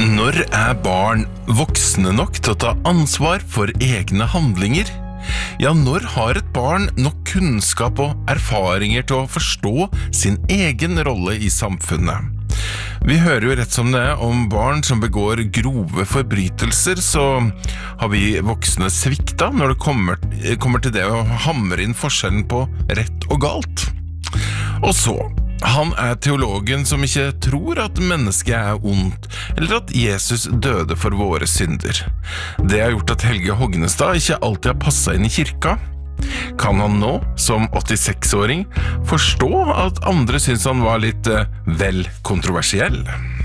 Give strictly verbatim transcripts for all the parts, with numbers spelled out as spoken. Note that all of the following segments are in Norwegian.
Når er barn voksne nok til å ta ansvar for egne handlinger? Ja, når har et barn nok kunnskap og erfaringer til å forstå sin egen rolle i samfunnet? Vi hører jo rett som det om barn som begår grove forbrytelser, så har vi voksne svikta når det kommer, kommer til det å hamre inn forskjellen på rett og galt. Og så, han er teologen som ikke tror at mennesket er ondt, eller at Jesus døde for våre synder. Det har gjort at Helge Hognestad ikke alltid har passet inn i kirka. Kan han nå, som åttiseks-åring, forstå at andre synes han var litt eh, vel kontroversiell?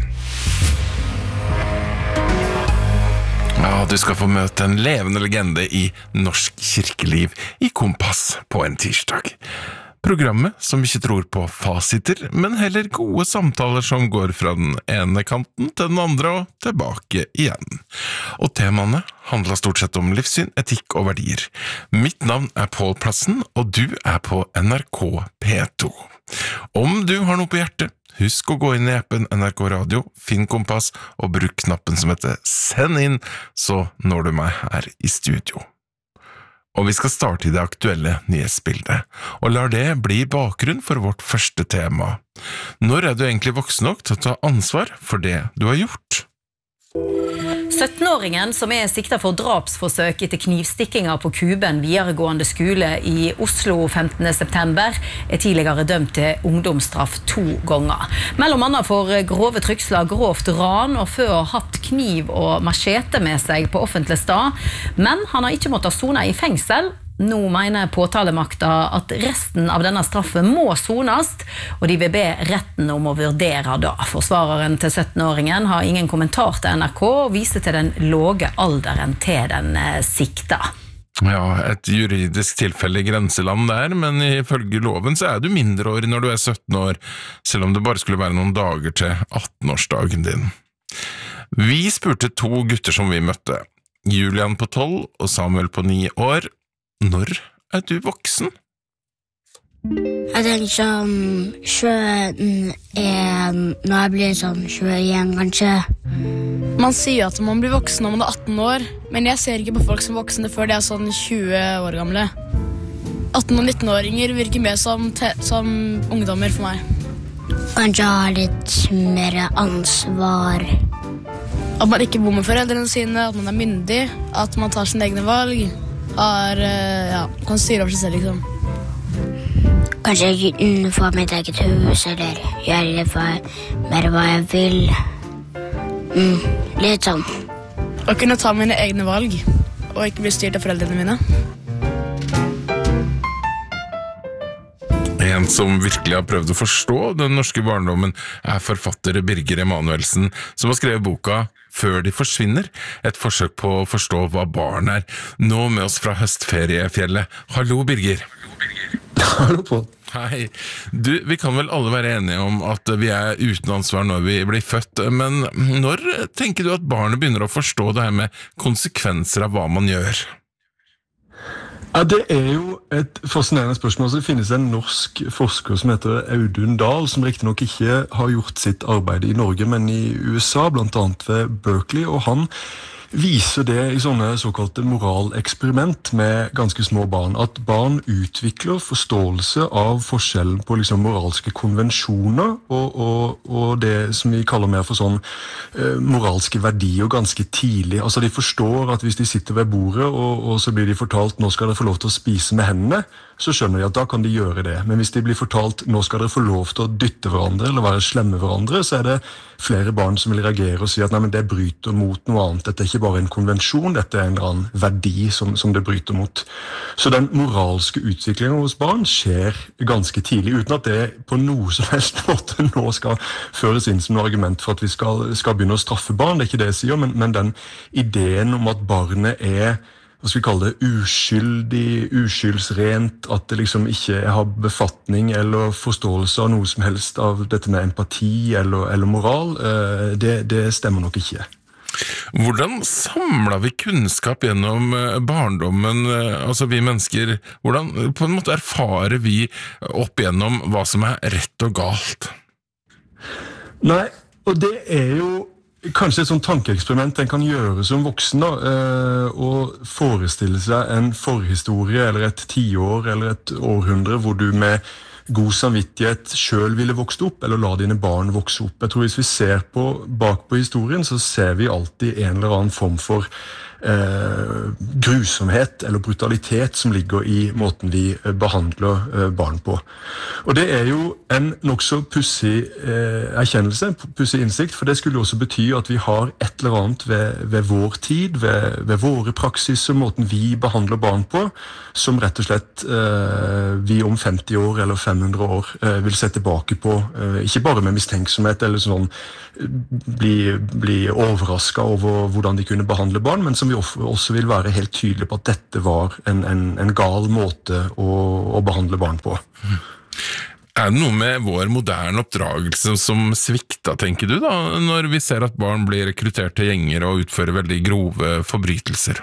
Ja, du skal få møte en levende legende i norsk kirkeliv i Kompass på en tirsdag. Programmet som ikke tror på fasiter, men heller gode samtaler som går fra den ene kanten til den andre og tilbake igjen. Og temaene handler stort sett om livssyn, etikk og verdier. Mitt navn er Pål Plassen, og du er på N R K P to. Om du har noe på hjertet, husk å gå inn i appen N R K Radio, finn Kompass og bruk knappen som heter Send inn, så når du meg her i studio. Og vi skal starte i det aktuelle nyhetsbildet, og lar det bli bakgrunn for vårt første tema. Når er du egentlig voksen nok til å ta ansvar for det du har gjort? sytten-åringen som er siktet for drapsforsøk etter knivstikkinger på Kuben videregående skole i Oslo femtende september er tidligere dømt til ungdomsstraff to ganger. Mellom annet for grove trykslag, grovt ran og for å ha hatt kniv og machete med seg på offentlig sted, men han har ikke måttet sone i fengsel. Nå mener påtalemakta at resten av denne straffen må sones, og de vil be retten om å vurdere da. Forsvareren til sytten-åringen har ingen kommentar til N R K og viser til den låge alderen til den sikta. Ja, et juridisk tilfelle i grenseland der, men ifølge loven så er du mindreårig når du er sytten år, selv om det bare skulle være noen dager til atten-årsdagen din. Vi spurte to gutter som vi møtte, Julian på tolv og Samuel på ni år. Når er du voksen? Jeg tenker som tjueen er når jeg blir sånn tjueen kanskje. Man sier at man blir voksen når man er atten år, men jeg ser ikke på folk som voksne før de er sånn tjue år gamle. atten- og nitten-åringer virker mer som, te- som ungdommer for meg. Kanskje ha litt mer ansvar. At man ikke bor med foreldrene sine, at man er myndig, at man tar sine egne valg. Er, ja, kan styre over seg selv, liksom. Kanskje ikke få mitt eget hus, eller gjøre mer hva jeg vil. Mm, litt sånn. Å kunne ta mine egne valg, og ikke bli styrt av foreldrene mine. En som virkelig har prøvd å forstå den norske barndommen er forfatter Birger Emanuelsen, som har skrevet boka Før de forsvinner, et forsøk på å forstå hva barn er. Nå med oss fra høstferiefjellet. Hallo, Birger. Hallo, Pål. Hei. Du, vi kan vel alle være enige om at vi er uten ansvar når vi blir født, men når tenker du at barnet begynner å forstå det her med konsekvenser av hva man gjør? Ja, det er jo et fascinerende spørsmål. Så det finnes en norsk forsker som heter Audun Dahl, som riktig nok ikke har gjort sitt arbeid i Norge, men i U S A, blant annet ved Berkeley, og han viser det i sånne såkalte moraleksperiment med ganske små barn, at barn utvikler forståelse av forskjellen på liksom moralske konvensjoner og, og, og det som vi kaller mer for sånn eh, moralske verdier ganske tidlig. Altså de forstår at hvis de sitter ved bordet og, og så blir de fortalt nå skal dere få lov til å spise med hendene, så skjønner de at da kan de gjøre det. Men hvis de blir fortalt nå skal dere få lov til å dytte hverandre eller være slemme hverandre, så er det flere barn som vil reagere og si at nei, men det bryter mot noe annet. Dette er ikke bare en konvensjon, dette er en eller annen verdi som, som det bryter mot. Så den moralske utviklingen hos barn skjer ganske tidlig, uten at det på noe som helst måte nå skal føres inn som noe argument for at vi skal, skal begynne å straffe barn. Det er ikke det jeg sier, men, men den ideen om at barnet er hva skal vi kalle det, uskyldig, uskyldsrent, at det liksom ikke har befatning eller forståelse av noe som helst av dette med empati eller, eller moral, det, det stemmer nok ikke. Hvordan samler vi kunnskap gjennom barndommen, altså vi mennesker, hvordan på en måte erfarer vi opp gjennom hva som er rett og galt? Nei, og det er jo kanskje et sånt tankeeksperiment en kan gjøre som voksen da, og forestille seg en forhistorie eller et tiår eller et århundre hvor du med god samvittighet selv ville vokst opp, eller la dine barn vokse opp. Jeg tror hvis vi ser på, bak på historien, så ser vi alltid en eller annen form for eh, grusomhet eller brutalitet som ligger i måten vi behandler eh, barn på. Og det er jo en nok så pussig eh, erkjennelse, pussig innsikt, for det skulle også bety at vi har et eller annet ved, ved vår tid, ved, ved våre praksiser, måten vi behandler barn på, som rett og slett eh, vi om femti år eller fem hundre år eh, vil se tilbake på, eh, ikke bare med mistenksomhet eller sånn, bli, bli overrasket over hvordan de kunne behandle barn, men som vi også vil være helt tydelige på at dette var en, en, en gal måte å, å behandle barn på. Er det noe med vår moderne oppdragelse som svikta, tenker du da, når vi ser at barn blir rekruttert til gjenger og utfører veldig grove forbrytelser?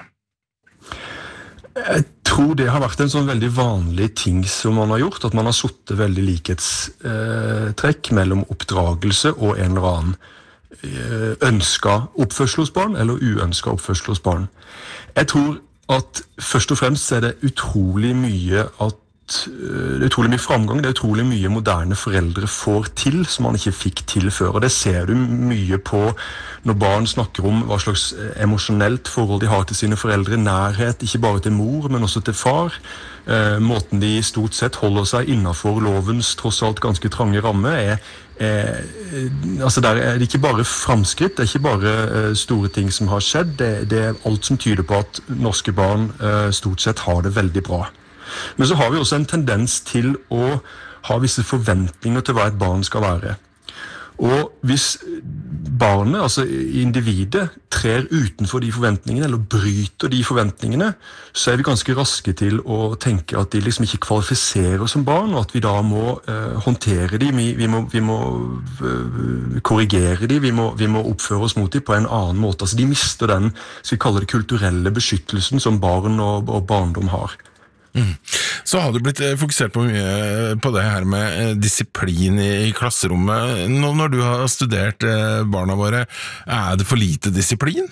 Jeg tror det har vært en sånn veldig vanlig ting som man har gjort, at man har suttet veldig likhetstrekk mellom oppdragelse og en eller annen ønsket oppførsel hos barn, eller uønsket oppførsel hos barn. Jeg tror at først og fremst er det utrolig mye at det er utrolig mye framgang, det er utrolig mye moderne foreldre får til som man ikke fikk til før, og det ser du mye på når barn snakker om hva slags emosjonelt forhold de har til sine foreldre, nærhet, ikke bare til mor, men også til far, eh, måten de stort sett holder seg innenfor lovens tross alt ganske trange ramme, er, er altså der er det ikke bare framskritt, det er ikke bare eh, store ting som har skjedd, det, det er alt som tyder på at norske barn eh, stort sett har det veldig bra. Men så har vi også en tendens til å ha visse forventninger til hva et barn skal være. Og hvis barnet, altså individet, trer utenfor de forventningene, eller bryter de forventningene, så er vi ganske raske til å tenke at de liksom ikke kvalifiserer som barn, og at vi da må uh, håndtere dem, vi, vi må, vi må uh, korrigere dem, vi må, vi må oppføre oss mot dem på en annen måte. Altså de mister den, skal vi kalle det, kulturelle beskyttelsen som barn og, og barndom har. Mm. Så har du blitt fokusert på mye på det her med disiplin i klasserommet. Nå når du har studert barna våre, er det for lite disiplin?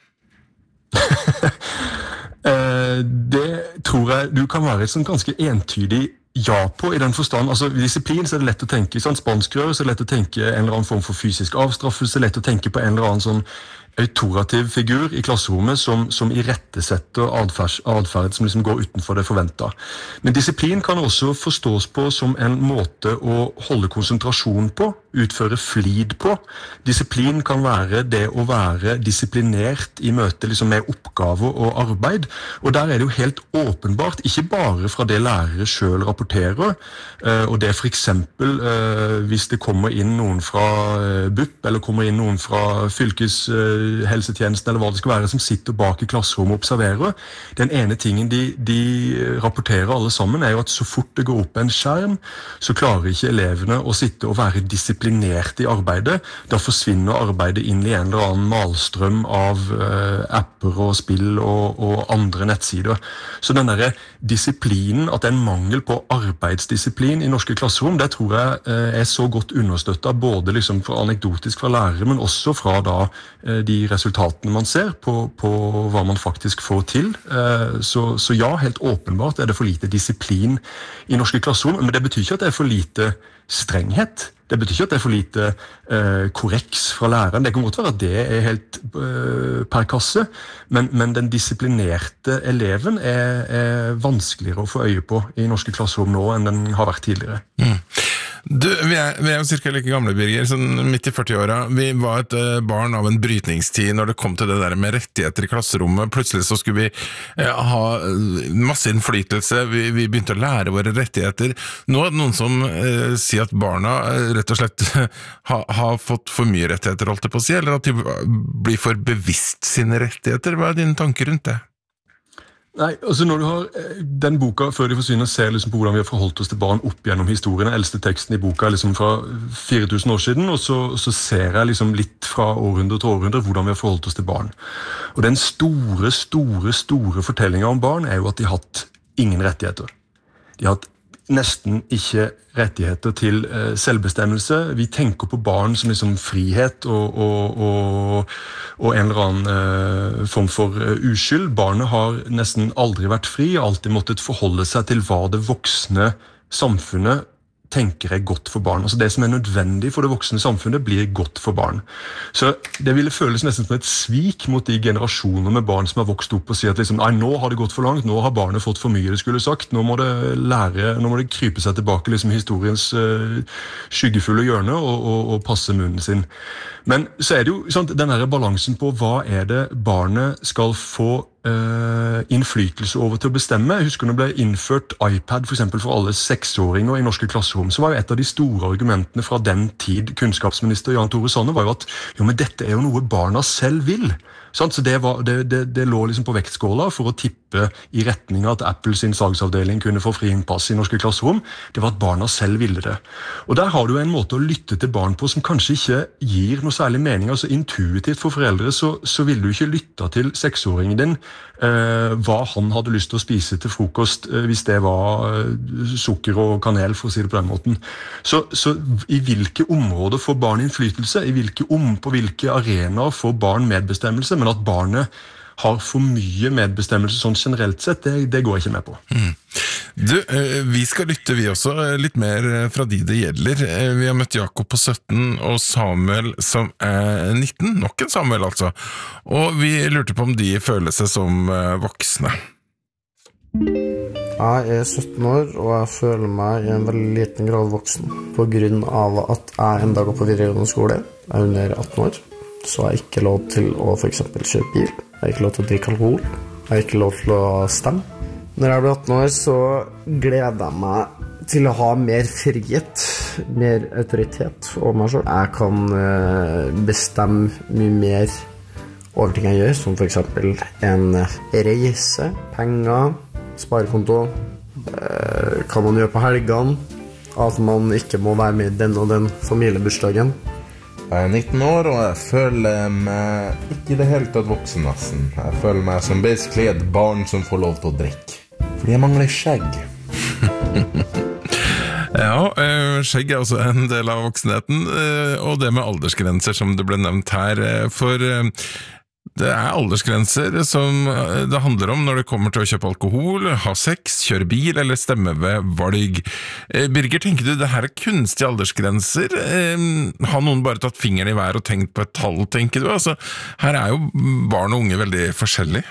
Det tror jeg du kan være et sånn ganske entydig ja på, i den forstand, altså disiplin så er det lett å tenke, sånn spanskrør, så er det lett å tenke en eller annen form for fysisk avstraffelse, lett å tenke på en eller annen sånn autorativ figur i klasserommet som, som irettesetter adferd, adferd som liksom går utenfor det forventet. Men disiplin kan også forstås på som en måte å holde konsentrasjon på, utføre flid på. Disiplin kan være det å være disiplinert i møte liksom med oppgaver og arbeid, og der er det jo helt åpenbart, ikke bare fra det lærere selv rapporterer, og det for eksempel hvis det kommer inn noen fra B U P, eller kommer inn noen fra fylkes helsetjenesten, eller hva det skal være, som sitter bak i klasserommet og observerer. Den ene tingen de, de rapporterer alle sammen, er jo at så fort det går opp en skjerm, så klarer ikke elevene å sitte og være disiplinert i arbeidet. Da forsvinner arbeidet inn i en eller annen malstrøm av uh, apper og spill og, og andre nettsider. Så den der disiplinen, at det er en mangel på arbeidsdisiplin i norske klasserom, det tror jeg uh, er så godt understøttet, både liksom for anekdotisk fra lærere, men også fra da uh, de resultatene man ser på, på hva man faktisk får til. Så, så ja, helt åpenbart er det for lite disiplin i norske klasserom, men det betyr ikke at det er for lite strenghet. Det betyr ikke at det er for lite eh, korreks fra læreren. Det kan godt være at det er helt eh, per kasse, men, men den disiplinerte eleven er, er vanskeligere å få øye på i norske klasserom nå enn den har vært tidligere. Mm. Du, vi er, vi er jo cirka like gamle, Birger, sånn midt i førti-åra. Vi var et uh, barn av en brytningstid når det kom til det der med rettigheter i klasserommet. Plutselig så skulle vi uh, ha masse innflytelse, vi, vi begynte å lære våre rettigheter. Nå er det noen som uh, sier at barna uh, rett og slett uh, har ha fått for mye rettigheter, holdt jeg på å si, eller at de blir for bevisst sine rettigheter. Hva er dine tanker rundt det? Nei, altså når du har den boka før de forsvinner, ser liksom på hvordan vi har forholdt oss til barn opp gjennom historien. Den eldste teksten i boka er liksom fra fire tusen år siden, og så, så ser jeg liksom litt fra århundre til århundre hvordan vi har forholdt oss til barn. Og den store, store, store fortellingen om barn er jo at de har hatt ingen rettigheter. De har hatt nesten ikke rettigheter til eh, selvbestemmelse. Vi tenker på barn som liksom frihet og, og, og, og en eller annen eh, form for uh, uskyld. Barnet har nesten aldri vært fri, alltid måttet forholde seg til hva det voksne samfunnet tenker er godt for barn. Altså det som er nødvendig for det voksne samfunnet blir godt for barn. Så det ville føles nesten som et svik mot de generasjoner med barn som har vokst opp og sier at liksom, nei, nå har det gått for langt, nå har barnet fått for mye det skulle sagt, nå må det lære, nå må det krype seg tilbake liksom historiens uh, skyggefulle hjørne og, og, og passe munnen sin. Men så er det jo sånn, den her balansen på hva er det barnet skal få uh, innflytelse over til å bestemme. Jeg husker når det ble innført iPad for eksempel for alle seksåringer i norske klasserom, så var jo et av de store argumentene fra den tid kunnskapsminister Jan Tore Sanner var jo at jo, men dette er jo noe barna selv vil. Så det, var, det, det, det lå liksom på vektskåla for å tippe i retning at Apple sin salgsavdeling kunne få fri innpass i norske klasserom. Det var at barna selv ville det. Og der har du en måte å lytte til barn på som kanskje ikke gir noe særlig mening. Altså intuitivt for foreldre så, så vil du ikke lytte til seksåringen din eh, hva han hadde lyst til å spise til frokost eh, hvis det var eh, sukker og kanel, for å si det på den måten. Så, så i hvilke områder får barn innflytelse? I hvilke om, på hvilke arenaer får barn medbestemmelse? Men at barnet har for mye medbestemmelse sånn generelt sett, det, det går jeg ikke med på. Mm. Du, vi skal lytte vi også litt mer fra de det gjelder. Vi har møtt Jakob på sytten og Samuel som er nitten, nok en Samuel altså. Og vi lurte på om de føler seg som voksne. Jeg er sytten år, og jeg føler meg i en veldig liten grad voksen, på grunn av at jeg en dag går på videregående skole, jeg er under atten år, så har jeg ikke lov til å for eksempel kjøpe bil, jeg har ikke lov til å drikke alkohol, jeg har ikke lov til å stemme. Når jeg blir atten år, så gleder jeg meg til å ha mer frihet, mer autoritet over meg selv. Jeg kan bestemme mye mer over ting jeg gjør, som for eksempel en reise, penger, sparekonto, hva man gjør på helgene, at man ikke må være med i den og den familiebursdagen. Jeg er nitten år, og jeg føler meg ikke i det hele tatt voksen nesten. Jeg føler meg som basically et barn som får lov til å drikke. Fordi jeg mangler skjegg. Ja, skjegg er også en del av voksenheten, og det med aldersgrenser som det ble nevnt her. For det er aldersgrenser som det handler om når det kommer til å kjøpe alkohol, ha sex, kjøre bil eller stemme ved valg. Birger, tenker du det her er kunstige aldersgrenser? Har noen bare tatt fingeren i vær og tenkt på et tall, tenker du? Altså, her er jo barn og unge veldig forskjellige.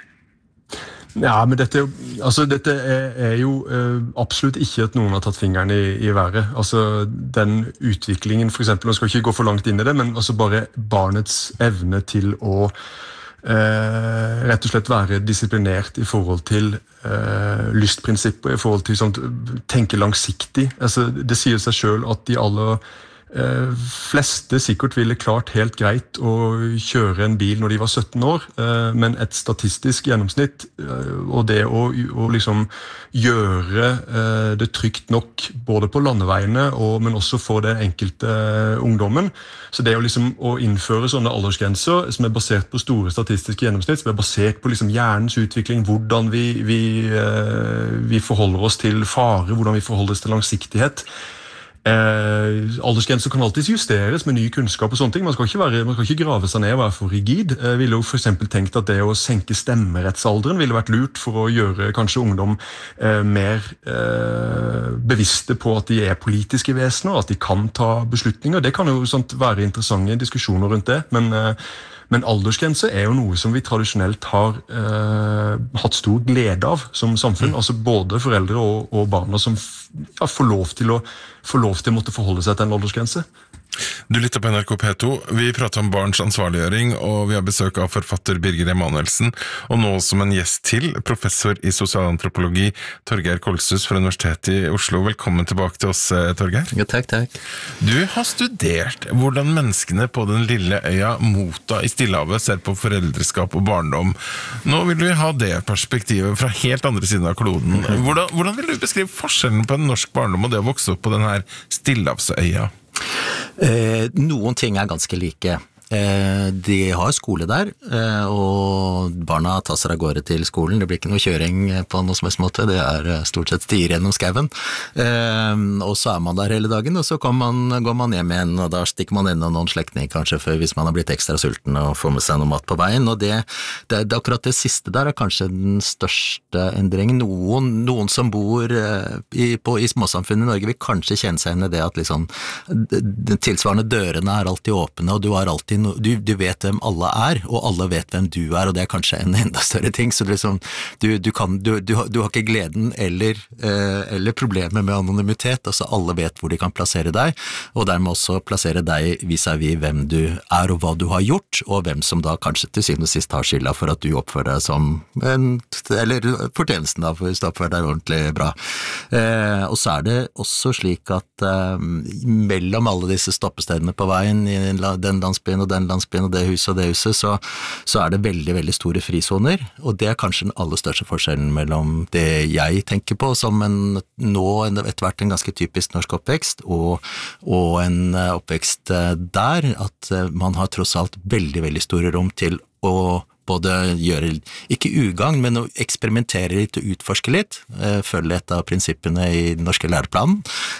Ja, men dette, altså, dette er, er jo uh, absolutt ikke at noen har tatt fingeren i, i været. Altså, den utviklingen, for eksempel, nå skal jeg ikke gå for langt inn i det, men altså bare barnets evne til å uh, rett og slett være disiplinert i forhold til uh, lystprinsipper, i forhold til sånt, tenke langsiktig. Altså, det sier seg selv at de aller Uh, fleste sikkert ville klart helt greit å kjøre en bil når de var sytten år, uh, men et statistisk gjennomsnitt, uh, og det å, å liksom gjøre uh, det trygt nok både på landeveiene, og, men også for det enkelte uh, ungdommen. Så det å, liksom, å innføre sånne aldersgrenser som er basert på store statistiske gjennomsnitt, som er basert på liksom, hjernens utvikling, hvordan vi, vi, uh, vi forholder oss til fare, hvordan vi forholder oss til langsiktighet. Eh, aldersgrenser kan alltid justeres med ny kunnskap og sånne ting. Man skal ikke, være, man skal ikke grave seg ned og være for rigid. Jeg ville jo for eksempel tenkt at det å senke stemmerettsalderen ville vært lurt for å gjøre kanskje ungdom eh, mer eh, bevisste på at de er politiske vesener, at de kan ta beslutninger. Det kan jo sånt, være interessante diskusjoner rundt det, men eh, Men aldersgrense er jo noe som vi tradisjonelt har eh, hatt stor glede av som samfunn. Altså både foreldre og, og barna som ja, får lov til å får lov til å måtte forholde seg til en aldersgrense. Du lytter på N R K P to. Vi prater om barns ansvarliggjøring, og vi har besøk av forfatter Birger Emanuelsen, og nå som en gjest til, professor i sosialantropologi, Torgeir Kolshus fra Universitetet i Oslo. Velkommen tilbake til oss, Torgeir. Ja, takk, takk. Du har studert hvordan menneskene på den lille øya Mota i Stillehavet ser på foreldreskap og barndom. Nå vil vi ha det perspektivet fra helt andre siden av kloden. Hvordan, hvordan vil du beskrive forskjellen på en norsk barndom og det å vokse opp på den her Stillehavsøya? Eh, noen ting er ganske like. Eh, de har skole der, eh, og barna tasser av gårde til skolen. Det blir ikke noe kjøring på noe som helst måte, det er stort sett stier gjennom skauen. Eh, og så er man der hele dagen, og så man, går man hjem igjen, og da stikker man inn noen slektninger kanskje, for hvis man har blitt ekstra sulten og får med seg noe mat på veien. Og det, det, det akkurat det siste der er kanskje den største endringen. Noen, noen som bor eh, i, på, i småsamfunnet i Norge vil kanskje kjenne seg inn i det at liksom, de tilsvarende dørene er alltid åpne, og du, er alltid no, du, du vet hvem alle er, og alle vet hvem du er, og det er kanskje en enda større ting, så liksom, du, du, kan, du, du, du har ikke gleden eller, eh, eller problemer med anonymitet, altså alle vet hvor de kan plassere deg, og dermed også plassere deg vis-à-vis hvem du er og hva du har gjort, og hvem som da kanskje til syvende og sist har skylda for at du oppfører deg som en, eller fortjenesten da, for å oppføre deg ordentlig bra. Eh, og så er det også slik at eh, mellom alle disse stoppestedene på veien i den landsbyen og den landsbyen og det huset og det huset, så, så er det veldig, veldig store frisoner, og det er kanskje den aller største forskjellen mellom det jeg tenker på som en, nå etter hvert en ganske typisk norsk oppvekst, og, og en oppvekst der, at man har tross alt veldig, veldig store rom til å både gjøre, ikke ugagn, men å eksperimentere litt og utforske litt, følge et av prinsippene i den norske læreplanen,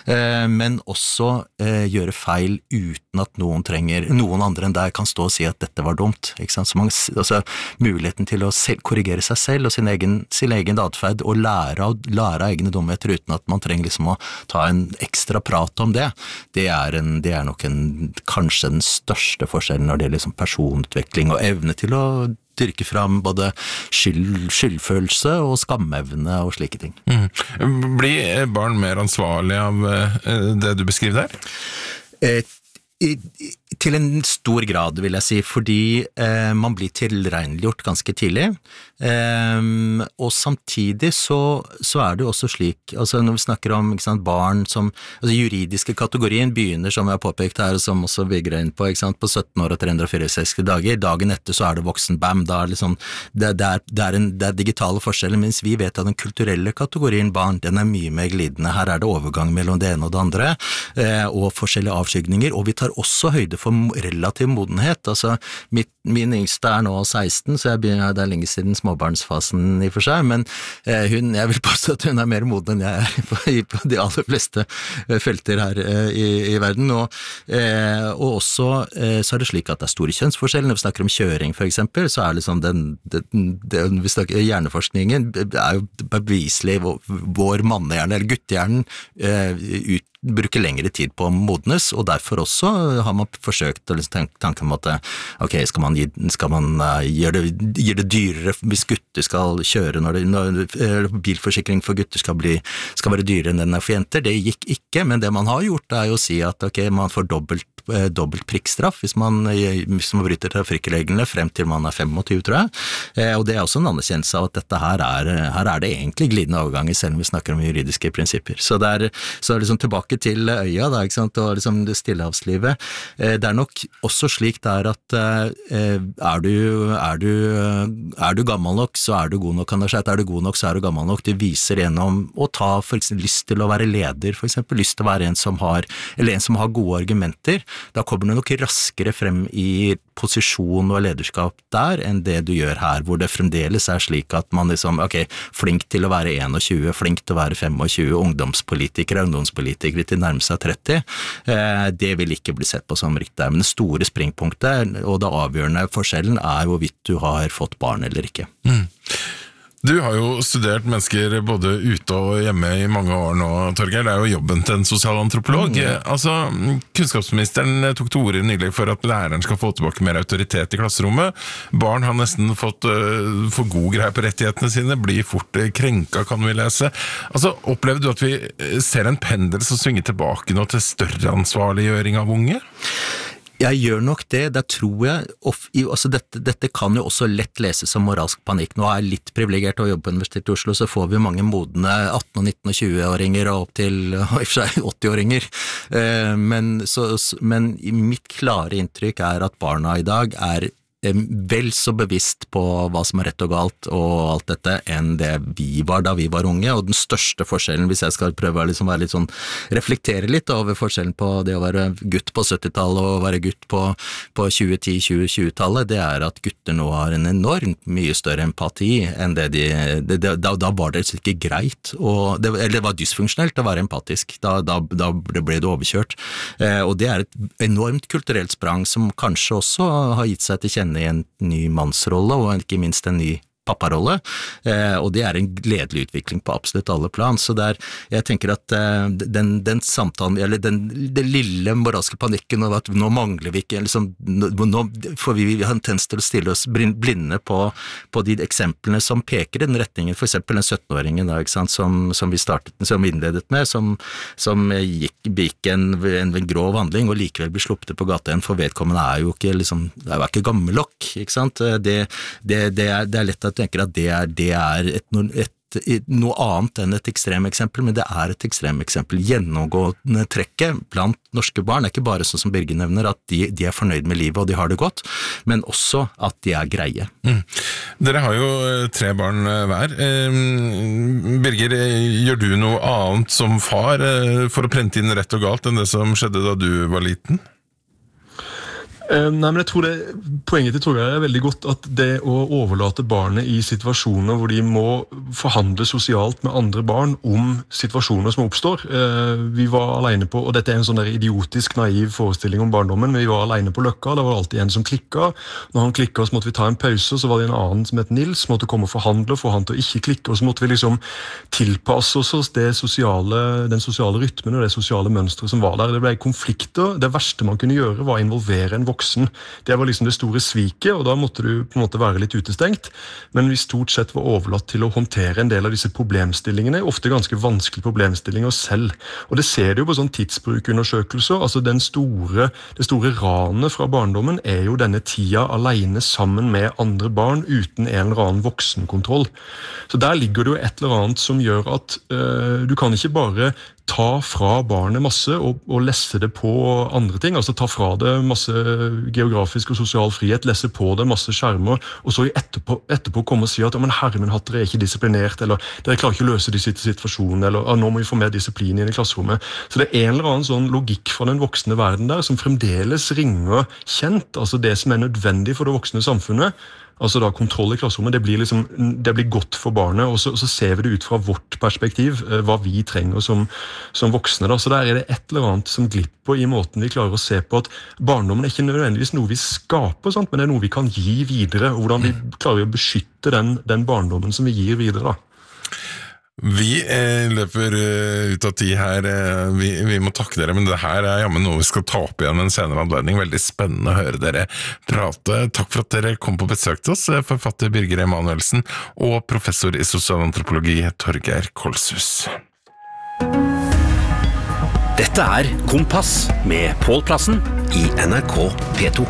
men også gjøre feil uten at noen trenger, noen andre enn deg kan stå og si at dette var dumt, ikke sant? Så man, altså, muligheten til å selv, korrigere seg selv og sin egen, sin egen adferd, og lære av, lære av egne dumheter uten at man trenger liksom å ta en ekstra prat om det, det er, en, det er nok en, kanskje den største forskjellen når det er liksom personutvikling og evne til å dyrke fram både skyld, skyldfølelse og skamevne og slike ting. Mm. Blir barn mer ansvarlige av det du beskriver der? Eh, i, i, til en stor grad vil jeg si, fordi eh, man blir tilregneliggjort ganske tidlig, eh, og samtidig så, så er det jo også slik, altså når vi snakker om ikke sant, barn som, altså juridiske kategorien begynner, som jeg har påpekt her, og som også Vigre inn på, ikke sant, på sytten år og tre hundre og sekstifire dager, dagen etter så er det voksen, bam, da er liksom, det, det, er, det, er en, det er digitale forskjeller, mens vi vet at den kulturelle kategorien barn, den er mye mer glidende, her er det overgang mellom det ene og det andre, eh, og forskjellige avskygninger, og vi tar også høyde for relativ modenhet, altså mitt, min yngste er nå seksten, så jeg begynner, det er lenge siden småbarnsfasen i for seg, men eh, hun, jeg vil påstå at hun er mer moden enn jeg er på, på de aller fleste eh, felter her eh, i, i verden, og, eh, og også eh, så er det slik at det er store kjønnsforskjeller, når vi snakker om kjøring for eksempel, så er liksom den, den, den vi snakker, hjerneforskningen er jo beviselig vår, vår mannehjerne, eller guttehjernen eh, ut bruker lengre tid på å modnes, og derfor også har man forsøkt å liksom tenke tanken om at ok, skal man, gi, skal man uh, gjøre, det, gjøre det dyrere hvis gutter skal kjøre når, det, når bilforsikring for gutter skal, bli, skal være dyrere enn den er for jenter, det gikk ikke, men det man har gjort er jo å si at ok, man får dobbelt dobbelt prikkstraff hvis man, hvis man bryter trafikkreglene frem til man er tjuefem, tror jeg. Eh, og det er også en anerkjennelse av at dette her er, her er det egentlig glidende overganger, selv om vi snakker om juridiske prinsipper. Så det er, så liksom tilbake til øya, da, ikke sant, og liksom det stillehavslivet. Eh, det er nok også slik der at eh, er, du, er, du, er du gammel nok, så er du god nok, kan det skje, er du god nok, så er du gammel nok. Du viser gjennom å ta for eksempel lyst til å være leder, for eksempel lyst til å være en som har, eller en som har gode argumenter. Da kommer du nok raskere frem i posisjon og lederskap der enn det du gjør her, hvor det fremdeles er slik at man liksom, ok, flink til å være tjueen, flink til å være tjuefem, ungdomspolitikere, ungdomspolitikere til nærmere seg tretti, eh, det vil ikke bli sett på som riktig. Men det store springpunktet og det avgjørende forskjellen er hvorvidt du har fått barn eller ikke. Mm. Du har jo studert mennesker både ute og hjemme i mange år nå, Torgeir. Det er jo jobben til en sosialantropolog. Mm. Altså, kunnskapsministeren tok til orde nylig for at læreren skal få tilbake mer autoritet i klasserommet. Barn har nesten fått uh, for god greie på rettighetene sine, blir fort krenka, kan vi lese. Altså, opplever du at vi ser en pendel som svinger tilbake nå til større ansvarliggjøring av unge? Jeg gjør nok det, det tror jeg, of, altså dette, dette kan jo også lett leses som moralsk panikk. Nå er jeg litt privilegert å jobbe på Universitetet i Oslo, så får vi mange modne atten-, nitten- og tjue-åringer og opp til i og for seg åtti-åringer. Men, så, men mitt klare inntrykk er at barna i dag er vel så bevisst på hva som er rett og galt og alt dette enn det vi var da vi var unge, og den største forskjellen, hvis jeg skal prøve å liksom være litt sånn, reflektere litt over forskjellen på det å være gutt på syttitallet og være gutt på, på tjue ti til tjue tjue-tallet, det er at gutter nå har en enormt mye større empati enn det de, det, det, da, da var det ikke greit, og det, eller det var dysfunksjonelt å være empatisk, da, da, da ble det overkjørt, eh, og det er et enormt kulturelt sprang som kanskje også har gitt seg til kjenne i en ny mannsrolle, og ikke minst en ny papparolle, eh, og det er en gledelig utvikling på absolutt alle plan, så der, jeg tenker at eh, den, den samtalen, eller den, den lille moralske panikken over at nå mangler vi ikke, liksom, nå får vi, vi har en tendens til å stille oss blinde på, på de eksemplene som peker i den retningen, for eksempel den syttenåringen da, ikke sant, som, som vi startet, som vi innledet med, som, som gikk, gikk en, en, en grov handling, og likevel ble sluppet på gata igjen, for vedkommende er jo ikke, liksom, det er jo ikke gammelokk, ikke sant, det, det, det, er, det er lett at jeg tenker at det er, det er et, et, noe annet enn et ekstremeksempel, men det er et ekstremeksempel. Gjennomgående trekket blant norske barn er ikke bare sånn som Birger nevner, at de, de er fornøyd med livet og de har det godt, men også at de er greie. Mm. Dere har jo tre barn hver. Birger, gjør du noe annet som far for å prente inn rett og galt enn det som skjedde da du var liten? Nei, men jeg tror det, poenget til Torgeir er veldig godt at det å overlate barnet i situasjoner hvor de må forhandle sosialt med andre barn om situasjoner som oppstår. Vi var alene på, og dette er en sånn der idiotisk naiv forestilling om barndommen, men vi var alene på Løkka, det var alltid en som klikket. Når han klikket så måtte vi ta en pause, så var det en annen som het Nils, som måtte komme og forhandle, få han til å ikke klikke, og så måtte vi liksom tilpasse oss det sosiale, den sosiale rytmen og det sosiale mønstret som var der. Det ble konflikter. Det verste man kunne gjøre var å involvere en voksen. Det var liksom det store sviket, og da måtte du på en måte være litt utestengt, men vi stort sett var overlatt til å håndtere en del av disse problemstillingene, ofte ganske vanskelige problemstillinger selv. Og det ser du jo på sånn tidsbrukundersøkelser, altså den store, det store ranet fra barndommen er jo denne tida alene sammen med andre barn uten en eller annen voksenkontroll. Så der ligger det jo et eller annet som gjør at øh, du kan ikke bare ta fra barnet masse og, og lesse det på andre ting, altså ta fra det masse geografisk og sosial frihet, lesse på det masse skjermer, og så etterpå, etterpå komme og si at men herre min hatt, dere er ikke disiplinert, eller dere klarer ikke å løse disse situasjonene, eller nå må vi få mer disiplin inn i klasserommet. Så det er en eller annen sånn logikk fra den voksne verden der, som fremdeles ringer kjent, altså det som er nødvendig for det voksne samfunnet, altså da kontroll i klasserommet, det blir, liksom, det blir godt for barnet, og så, og så ser vi det ut fra vårt perspektiv, eh, hva vi trenger som, som voksne. Da. Så der er det et eller annet som glipper i måten vi klarer å se på at barndommen er ikke nødvendigvis noe vi skaper, sant? Men det er noe vi kan gi videre, og hvordan vi klarer å beskytte den, den barndommen som vi gir videre. Da. Vi eh, løper uh, ut av tid her, uh, vi, vi må takke dere, men det her er jammen noe vi skal ta opp igjen en senere anledning. Veldig spennende å høre dere prate. Takk for at dere kom på besøk til oss, forfatter Birger Emanuelsen og professor i sosialantropologi Torgeir Kolshus. Dette er Kompass med Pål Plassen i N R K P to.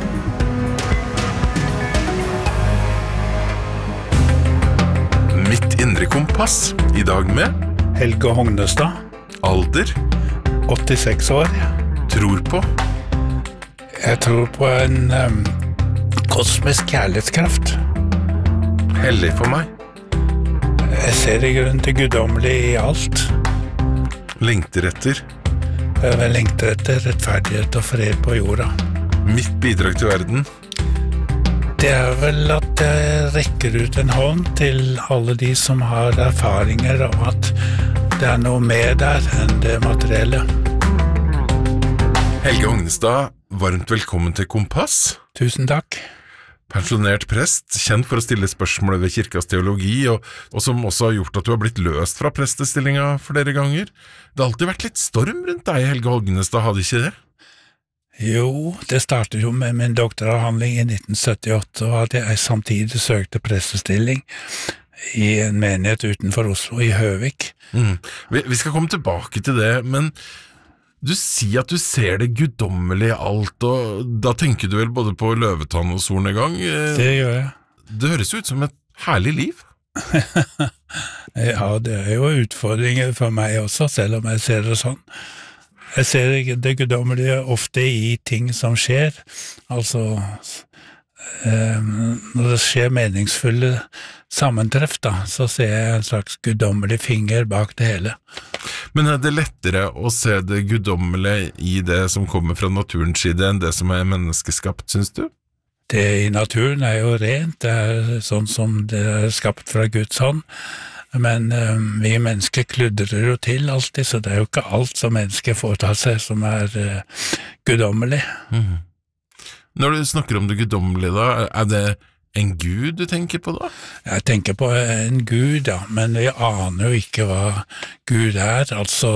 Mitt indre kompass, i dag med Helge Hognestad. Alder åttiseks år. Tror på Jeg tror på en um, kosmisk kjærlighetskraft. Hellig for meg. Jeg ser i grunnen til guddommelig i alt. Lengter etter Jeg lengter etter rettferdighet og fred på jorda. Mitt bidrag til verden. Det er vel at jeg rekker ut en hånd til alle de som har erfaringer om at det er noe mer der enn det materielle. Helge Hognestad, varmt velkommen til Kompass. Tusen takk. Pensjonert prest, kjent for å stille spørsmål ved kirkas teologi, og, og som også har gjort at du har blitt løst fra prestestillinga flere ganger. Det har alltid vært litt storm rundt deg, Helge Hognestad, hadde ikke det? Jo, det startet jo med min doktoravhandling i nitten syttiåtte, og at jeg samtidig søkte prestestilling i en menighet utenfor Oslo, i Høvik. Mm. Vi, vi skal komme tilbake til det, men du sier at du ser det guddommelige i alt, og da tenker du vel både på løvetann og solnedgang? Det gjør jeg. Det høres ut som et herlig liv. Ja, det er jo utfordringer for meg også, selv om jeg ser det sånn. Jeg ser det guddommelige ofte i ting som skjer, altså når det skjer meningsfulle sammentreff, da, så ser jeg en slags guddommelig finger bak det hele. Men er det lettere å se det guddommelige i det som kommer fra naturens side enn det som er menneskeskapt, synes du? Det i naturen er jo rent, det er sånn som det er skapt fra Guds hånd, men uh, vi mennesker kludrer jo til alltid, så det er jo ikke alt som mennesker foretar seg som er uh, guddommelig. Mm. Når du snakker om det guddommelige da, er det en gud du tenker på da? Jeg tenker på en gud, ja, men vi aner jo ikke hva Gud er, altså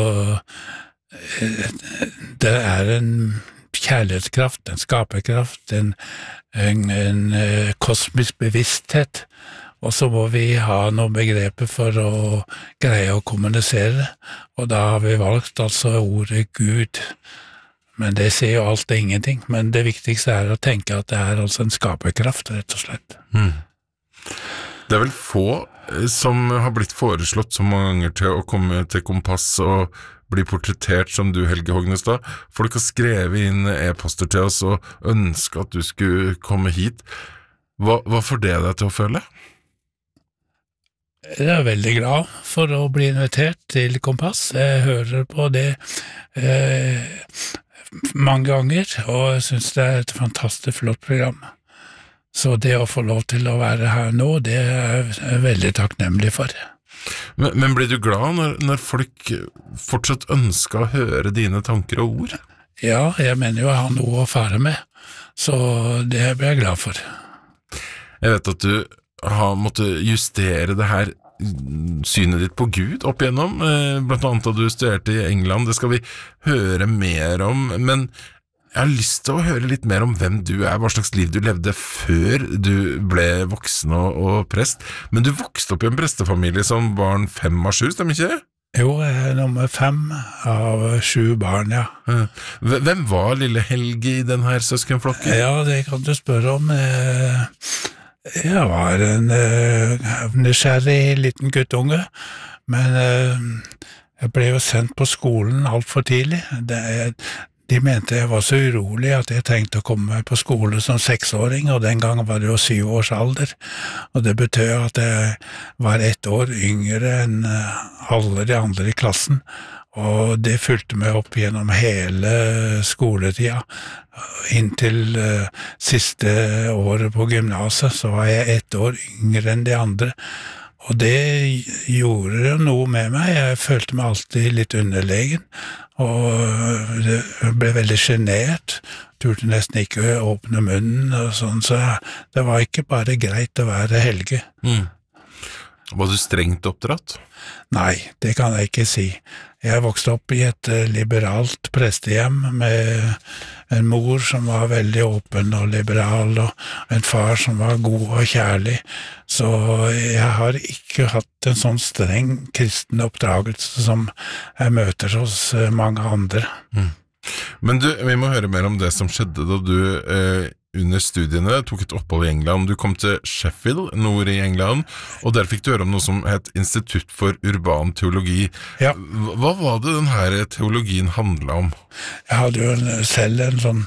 det er en kjærlighetskraft, en skaperkraft, en, en, en uh, kosmisk bevissthet, og så må vi ha noen begreper for å greie å kommunisere, og da har vi valgt altså ordet Gud. Men det sier jo alt og ingenting, men det viktigste er å tenke at det er altså en skaperkraft, rett og slett. Mm. Det er vel få som har blitt foreslått så mange ganger til å komme til Kompass og bli portrettert som du, Helge Hognestad. Folk har skrevet inn e-poster til oss og ønsket at du skulle komme hit. Hva, hva får det deg til å føle? Jeg er veldig glad for å bli invitert til Kompass. Jeg hører på det eh, mange ganger, og jeg synes det er et fantastisk flott program. Så det å få lov til å være her nå, det er jeg veldig takknemlig for. Men, men blir du glad når, når folk fortsatt ønsker å høre dine tanker og ord? Ja, jeg mener jo jeg har noe å fare med, så det blir jeg glad for. Jeg vet at du har måttet justere det her synet ditt på Gud opp igjennom, blant annet da du studerte i England. Det skal vi høre mer om, men jeg har lyst til å høre litt mer om hvem du er, hva slags liv du levde før du ble voksen og, og prest. Men du vokste opp i en prestefamilie som barn fem av sju, stemmer ikke det? Jo, jeg er nummer fem av sju barn, ja. Hvem var lille Helge i den her søskenflokken? Ja, det kan du spørre om. Jeg var en uh, nysgjerrig liten guttunge, men uh, jeg ble jo sendt på skolen alt for tidlig. Det, de mente jeg var så urolig at jeg trengte å komme meg på skole som seksåring, og den gangen var det jo syv års alder, og det betød at jeg var ett år yngre enn alle de andre i klassen, og det fulgte meg opp gjennom hele skoletida. Inntil uh, siste året på gymnaset så var jeg ett år yngre enn de andre, og det gjorde noe med meg. Jeg følte meg alltid litt underlegen, og det ble veldig genert, turte nesten ikke åpne munnen og sånn, så det var ikke bare greit å være Helge. Mm. Var du strengt oppdratt? Nei, det kan jeg ikke si. Jeg vokste opp i et liberalt prestehjem med en mor som var veldig åpen og liberal, og en far som var god og kjærlig. Så jeg har ikke hatt en sånn streng kristen oppdragelse som jeg møter hos mange andre. Mm. Men du, vi må høre mer om det som skjedde da du eh, under studiene tok et opphold i England. Du kom til Sheffield, nord i England, og der fikk du høre om noe som het Institutt for urban teologi. Ja. Hva var det denne teologien handlet om? Jeg hadde jo selv en sånn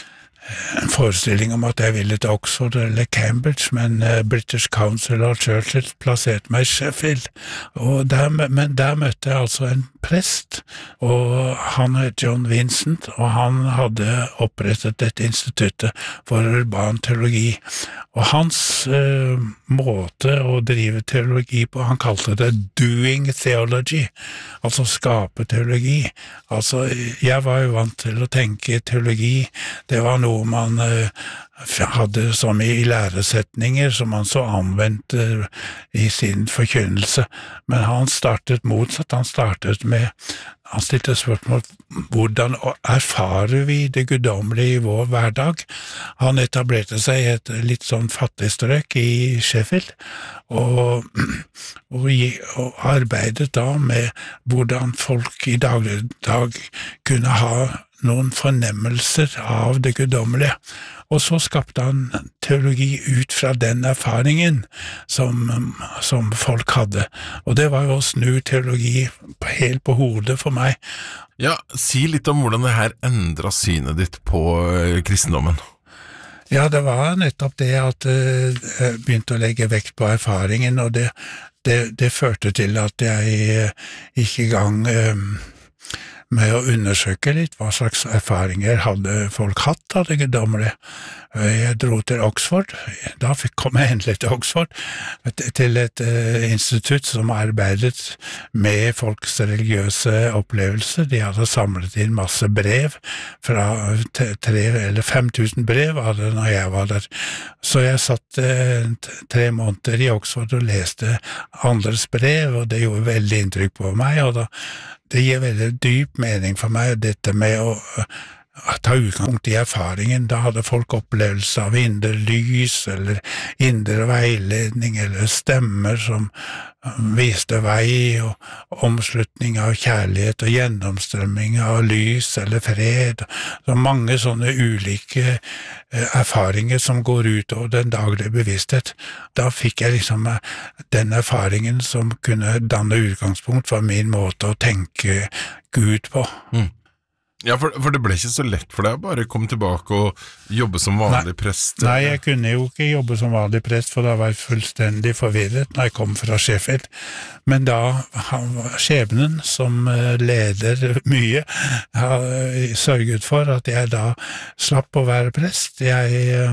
en forestilling om at jeg ville til Oxford eller Cambridge, men uh, British Council of Churches plasserte meg i Sheffield, og der, men der møtte jeg altså en prest, og han het John Vincent, og han hadde opprettet dette instituttet for urban teologi, og hans uh, måte å drive teologi på, han kalte det doing theology, altså skape teologi. Altså, jeg var jo vant til å tenke teologi, det var noe man uh, hadde som i læresetninger som man så anvendte i sin forkynnelse, men han startet motsatt. Han startet med, han stilte spørsmål, hvordan erfarer vi det guddommelige i vår hverdag? Han etablerte seg i et litt sånn fattig strøk i Sheffield, og, og, og arbeidet da med hvordan folk i dagligdag kunne ha noen fornemmelser av det guddommelige, og så skapte han teologi ut fra den erfaringen som, som folk hadde, og det var jo å snu teologi helt på hodet for meg. Ja, si litt om hvordan det her endret synet ditt på kristendommen. Ja, det var nettopp det at jeg begynte å legge vekt på erfaringen, og det, det, det førte til at jeg gikk i gang med å undersøke litt hva slags erfaringer hadde folk hatt av det guddommelige. Jeg dro til Oxford, da kom jeg endelig til Oxford, til et uh, institutt som arbeidet med folks religiøse opplevelser. De hadde samlet inn masse brev, fra tre eller fem tusen brev var det når jeg var der. Så jeg satt uh, tre måneder i Oxford og leste andres brev, og det gjorde veldig inntrykk på meg, og da det gir veldig dyp mening for meg, dette med å ta utgangspunkt i erfaringen. Da hadde folk opplevelse av indre lys, eller indre veiledning, eller stemmer som viste vei, og omslutning av kjærlighet, og gjennomstrømming av lys, eller fred. Så mange sånne ulike erfaringer som går ut over den daglige bevissthet. Da fikk jeg liksom den erfaringen som kunne danne utgangspunkt for min måte å tenke Gud på. Mm. Ja, for, for det ble ikke så lett for deg å bare komme tilbake og jobbe som vanlig Nei. prest. Nei, jeg kunne jo ikke jobbe som vanlig prest, for da var jeg fullstendig forvirret når jeg kom fra Sheffield. Men da var skjebnen, som leder mye, har sørget for at jeg da slapp å være prest. Jeg...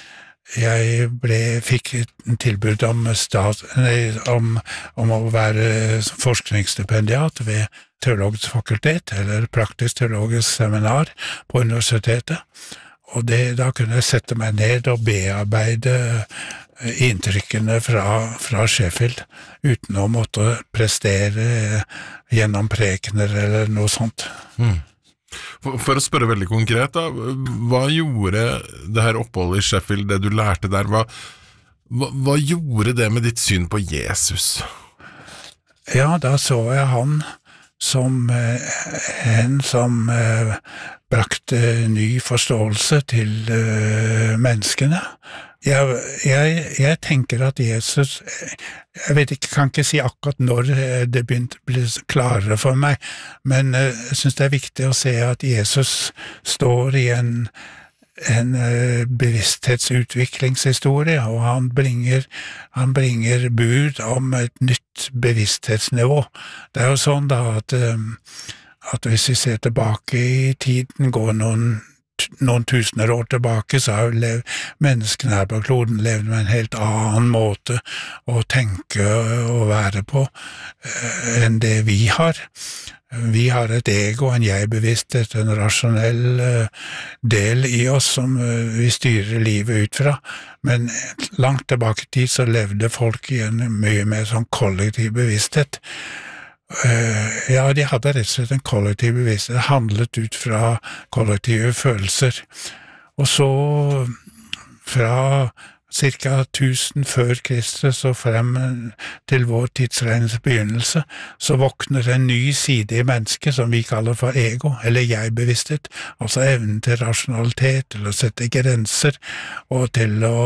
Jeg ble, fikk tilbud om, stat, nei, om, om å være forskningsstipendiat ved teologisk fakultet, eller praktisk teologisk seminar på universitetet. Og det, da kunne jeg sette meg ned og bearbeide inntrykkene fra, fra Sheffield, uten å måtte prestere gjennom prekener eller noe sånt. Mm. For, for å spørre veldig konkret da, hva gjorde det her oppholdet i Sheffield, det du lærte der, hva, hva, hva gjorde det med ditt syn på Jesus? Ja, da så jeg han som eh, en som eh, brakte ny forståelse til eh, menneskene. Jeg, jeg, jeg tenker at Jesus, jeg vet ikke, kan ikke si akkurat når det begynte å bli klarere for meg, men jeg synes det er viktig å se at Jesus står i en, en bevissthetsutviklingshistorie, og han bringer, han bringer bud om et nytt bevissthetsnivå. Det er jo sånn da at, at hvis vi ser tilbake i tiden, går noen noen tusener år tilbake, så har lev, menneskene her på kloden levd med en helt annen måte å tenke og være på eh, enn det vi har. Vi har et ego, en jeg-bevissthet, en rasjonell eh, del i oss som eh, vi styrer livet ut fra, men langt tilbake i tid så levde folk i en mye mer sånn kollektiv bevissthet. Uh, ja, de hadde rett og slett en kollektiv bevissthet, det handlet ut fra kollektive følelser. Og så fra cirka tusen før Kristus og frem til vår tidsregnes begynnelse, så våkner en ny side i mennesket som vi kaller for ego, eller jeg-bevissthet, altså evnen til rasjonalitet, til å sette grenser, og til å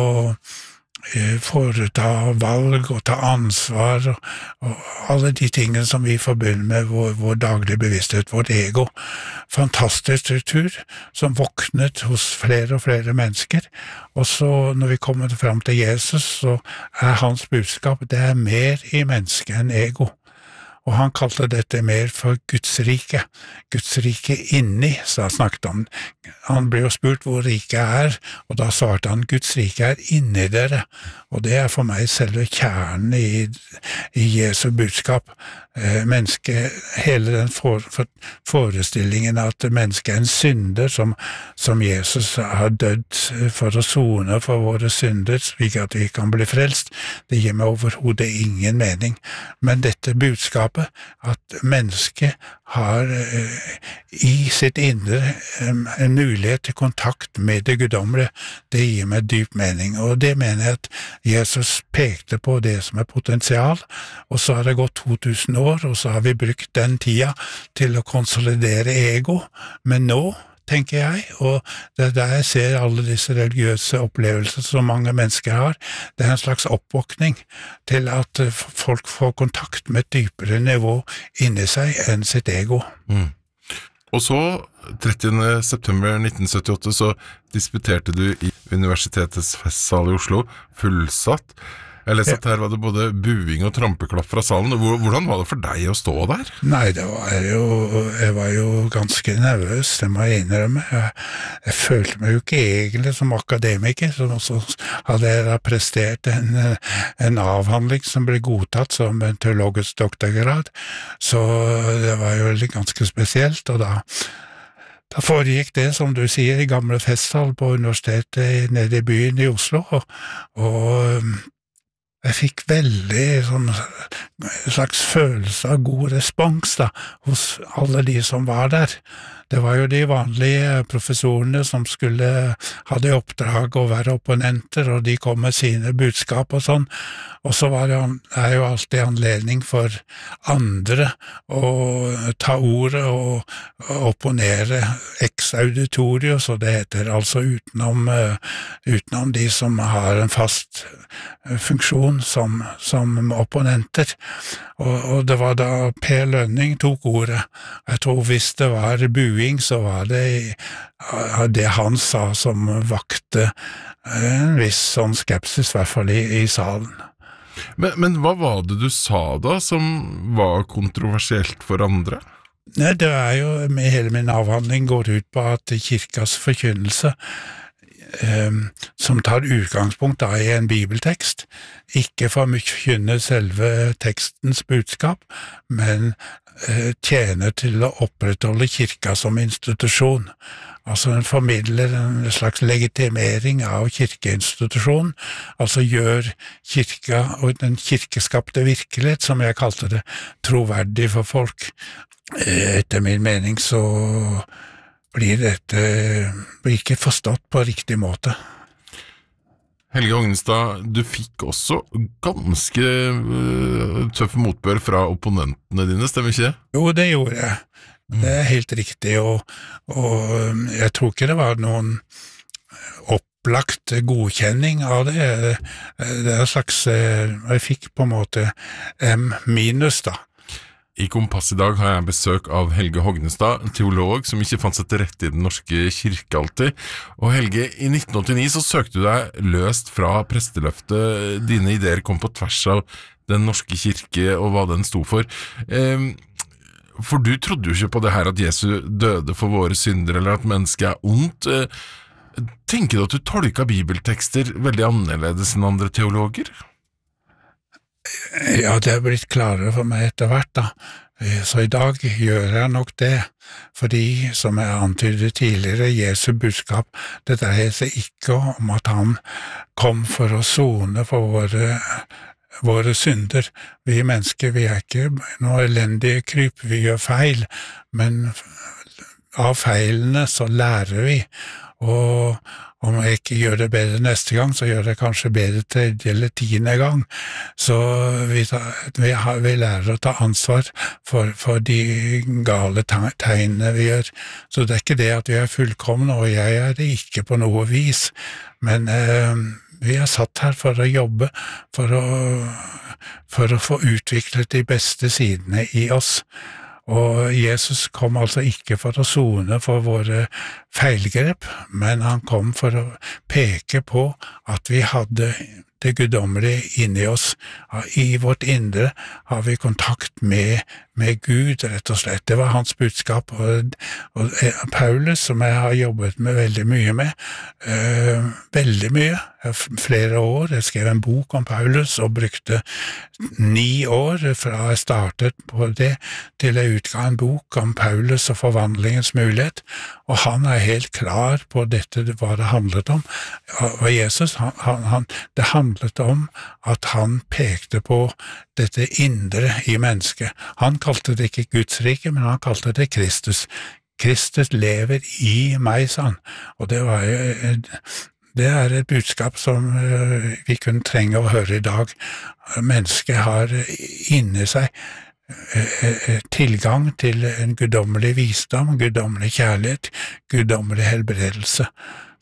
foreta valg og ta ansvar og, og alle de tingene som vi forbinder med vår, vår daglige bevissthet, vårt ego. Fantastisk struktur som våknet hos flere og flere mennesker, og så når vi kommer frem til Jesus, så er hans budskap, det er mer i mennesket enn ego. Og han kalte dette mer for Guds rike. Guds rike inni, så han snakket om. Han ble jo spurt hvor riket er, og da svarte han, Guds rike er inni dere. Og det er for meg selve kjernen i, i Jesu budskap. Eh, menneske, hele den for, for, forestillingen at mennesket er en synder som, som Jesus har dødd for å sone for våre synder, slik at vi kan bli frelst, det gir meg overhodet ingen mening. Men dette budskapet, at mennesket har eh, i sitt indre eh, en mulighet til kontakt med det guddommelige, det gir meg dyp mening, og det mener jeg at Jesus pekte på det som er potensial, og så har det gått to tusen år, og så har vi brukt den tida til å konsolidere ego, men nå, tenker jeg, og det er der jeg ser alle disse religiøse opplevelser som mange mennesker har, det er en slags oppvåkning til at folk får kontakt med et dypere nivå inni seg enn sitt ego. Mm. Og så, trettiende september nitten syttiåtte, så disputerte du i Universitetets festsal i Oslo, fullsatt. Jeg leste at her var det både buing og trampeklapp fra salen. Hvordan var det for deg å stå der? Nei, det var jo, jeg var jo ganske nervøs, det må jeg innrømme. Jeg, jeg følte meg jo ikke egentlig som akademiker, så så hadde jeg da prestert en, en avhandling som ble godtatt som en teologisk doktorgrad, så det var jo ganske spesielt, og da Da foregikk det, som du sier, i gamle festhall på universitetet nede i byen i Oslo, og, og jeg fikk veldig sånn, en slags følelse av god respons da, hos alle de som var der. Det var jo de vanlige professorene som skulle ha det oppdrag å være opponenter, og de kom med sine budskap og sånn. Og så var det, det er jo alltid anledning for andre å ta ordet og, og opponere ex auditorio, så det heter, altså utenom, uh, utenom de som har en fast uh, funksjon som, som opponenter. Og, og det var da Per Lønning tok ordet. Jeg tror hvis det var buing, så var det uh, det han sa som vakte en viss sånn skepsis, i hvert fall i, i salen. Men, men hva var det du sa da som var kontroversielt for andre? Nei, det er jo, med hele min avhandling går ut på at kirkas forkynnelse, eh, som tar utgangspunkt da i en bibeltekst, ikke forkynner selve tekstens budskap, men eh, tjener til å opprettholde kirka som institusjon. Altså den formidler en slags legitimering av kirkeinstitusjonen, altså gjør kirka og den kirkeskapte virkelighet, som jeg kalte det, troverdig for folk. Etter min mening så blir dette blir ikke forstått på riktig måte. Helge Hognestad, du fikk også ganske uh, tøff motbør fra opponentene dine, stemmer ikke det? Jo, det gjorde jeg. Det er helt riktig, og, og jeg tror ikke det var noen opplagt godkjenning av det. Det er en slags, jeg fikk på en måte M minus da. I Kompass i dag har jeg besøk av Helge Hognestad, en teolog som ikke fant seg til rette i den norske kirke alltid. Og Helge, i nitten åttini så søkte du deg løst fra presteløftet. Dine ideer kom på tvers av den norske kirke og hva den sto for. Eh, For du trodde jo ikke på det her at Jesus døde for våre synder, eller at mennesket er ondt. Tenker du at du tolker bibeltekster veldig annerledes enn andre teologer? Ja, det er blitt klarere for meg etter hvert da. Så i dag gjør jeg nok det, fordi, som jeg antydet tidligere, Jesu budskap, det dreier seg ikke om at han kom for å sone for våre våre synder. Vi mennesker, vi er ikke noe elendige kryp, vi gjør feil, men av feilene så lærer vi, og om jeg ikke gjør det bedre neste gang, så gjør det kanskje bedre tredje eller tiende gang. Så vi, vi, har, vi lærer å ta ansvar for, for de gale tegnene vi gjør. Så det er ikke det at vi er fullkomne, og jeg er det ikke på noe vis, men eh, vi er satt her for å jobbe, for å, for å få utviklet de beste sidene i oss. Og Jesus kom altså ikke for å sone for våre feilgrep, men han kom for å peke på at vi hadde det guddommelige inni oss. I vårt indre har vi kontakt med, med Gud, rett og slett. Det var hans budskap. Og, og Paulus, som jeg har jobbet med veldig mye med, øh, veldig mye, flere år. Jeg skrev en bok om Paulus og brukte ni år fra jeg startet på det til jeg utga en bok om Paulus og forvandlingens mulighet, og han er helt klar på dette, hva det handlet om. Og Jesus, han, han, han, det handlet om at han pekte på dette indre i mennesket. Han kalte det ikke Guds rike, men han kalte det Kristus. Kristus lever i meg, sa han. Og det var jo Det er et budskap som vi kunne trenge å høre i dag. Mennesket har inni seg tilgang til en guddommelig visdom, guddommelig kjærlighet, guddommelig helbredelse.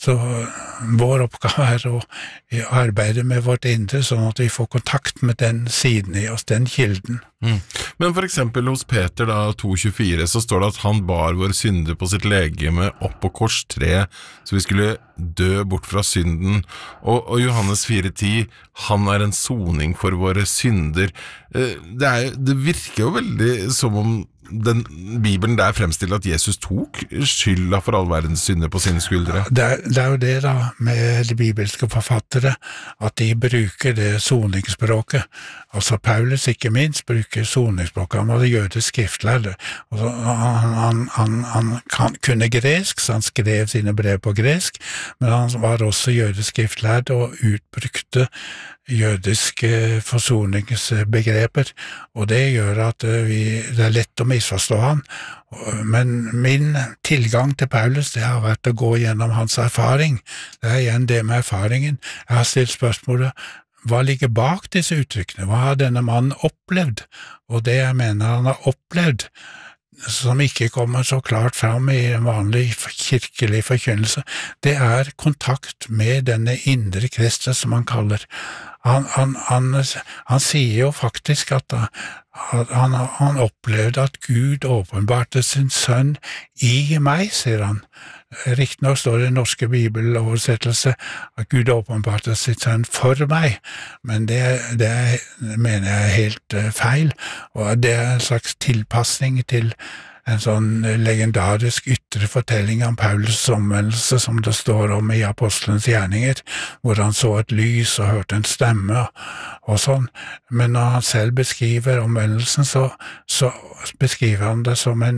Så vår oppgave er å arbeide med vårt indre, sånn at vi får kontakt med den siden i oss, den kilden. Mm. Men for eksempel hos Peter da, to tjuefire, så står det at han bar vår synder på sitt legeme opp på korstreet, så vi skulle dø bort fra synden. Og, og Johannes fire ti, han er en soning for våre synder. Det, er, det virker jo veldig som om den Bibelen der fremstiller at Jesus tok skylda for all verdens synder på sine skuldre. Det er, det er jo det da med de bibelske forfattere, at de bruker det soningsspråket. Altså Paulus ikke minst bruker soningsspråket. Han var det jødisk skriftlærde. Han, han, han, han kan, kunne gresk, så han skrev sine brev på gresk, men han var også jødisk skriftlærd og utbrukte jødiske forsoningsbegreper, og det gjør at vi, det er lett å misforstå han. Men min tilgang til Paulus, det har vært å gå gjennom hans erfaring. Det er igjen det med erfaringen. Jeg har stilt spørsmålet, hva ligger bak disse uttrykkene? Hva har denne mannen opplevd? Og det jeg mener han har opplevd, som ikke kommer så klart fram i en vanlig kirkelig forkynnelse, det er kontakt med denne indre Kristus som han kaller. Han, han, han, han sier jo faktisk at han, han opplevde at Gud åpenbarte sin sønn i meg, sier han. Riktig nok står det i norske bibeloversettelse at Gud åpenbarte sin sønn for meg, men det, det mener jeg er helt feil, og det er en slags tilpassning til en sånn legendarisk ytre fortelling om Paulus omvendelse som det står om i Apostelens gjerninger, hvor han så et lys og hørte en stemme og sånn. Men når han selv beskriver omvendelsen, så, så beskriver han det som en